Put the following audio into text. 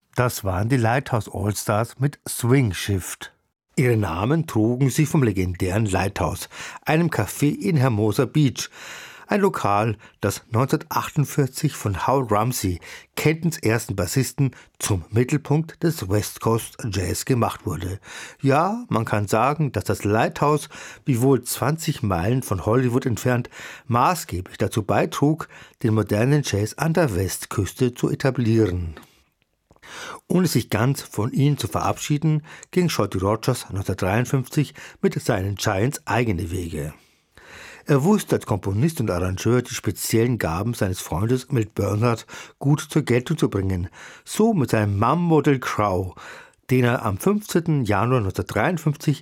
Das waren die Lighthouse All-Stars mit Swing Shift. Ihre Namen trugen sie vom legendären Lighthouse, einem Café in Hermosa Beach. Ein Lokal, das 1948 von Howell Rumsey, Kentons ersten Bassisten, zum Mittelpunkt des West Coast Jazz gemacht wurde. Ja, man kann sagen, dass das Lighthouse, wie wohl 20 Meilen von Hollywood entfernt, maßgeblich dazu beitrug, den modernen Jazz an der Westküste zu etablieren. Ohne sich ganz von ihnen zu verabschieden, ging Shorty Rogers 1953 mit seinen Giants eigene Wege. Er wusste als Komponist und Arrangeur die speziellen Gaben seines Freundes Milt Bernhard gut zur Geltung zu bringen, so mit seinem Mambo del Crow, den er am 15. Januar 1953